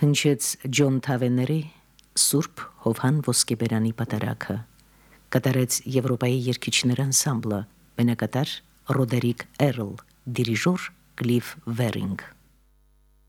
Հնչեց Ջոն Թավեների Սուրբ Հովհան ոսկեբերանի պատարագը, կատարեց Եվրոպայի երգիչներ անսամբլը, բնակատար Ռոդերիկ Էրլ, դիրիժոր Կլիֆ Վերինգ։